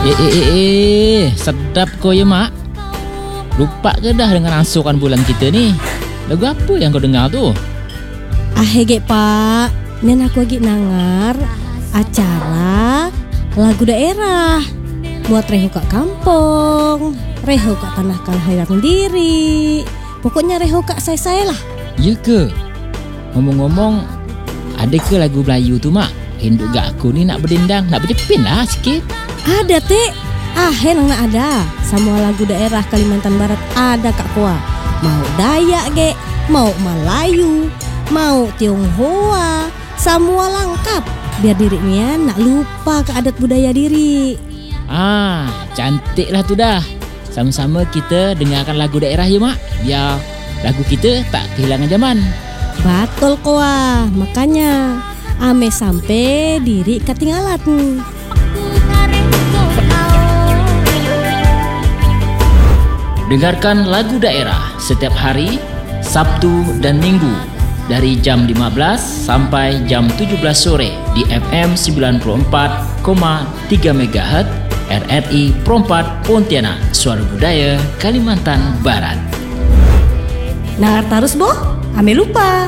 Sedap kau ya mak. Lupa ke dah dengan rasukan bulan kita ni? Lagu apa yang kau dengar tu? Gek pak, nen aku lagi nangar acara lagu daerah. Buat reho kat kampung, reho kat tanah kelahiran diri. Pokoknya reho kat saya lah. Ya ke? Ngomong-ngomong, ada ke lagu Melayu tu mak? Hinduk gak aku ni nak berdendang, nak berjepin lah sikit. Ada teh, nak ada. Semua lagu daerah Kalimantan Barat ada kak kuah. Mau Dayak gek, mau Melayu, mau Tionghoa, semua lengkap. Biar dirinya nak lupa ke adat budaya diri. Cantik lah tu dah. Sama-sama kita dengarkan lagu daerah ya mak. Biar lagu kita tak kehilangan zaman. Betul kuah, makanya ame sampai diri ketinggalan. Dengarkan lagu daerah setiap hari, Sabtu dan Minggu dari jam 15 sampai jam 17 sore di FM 94,3 MHz RRI Perompat Pontianak, Suara Budaya Kalimantan Barat. Dengar terus boh, ame lupa.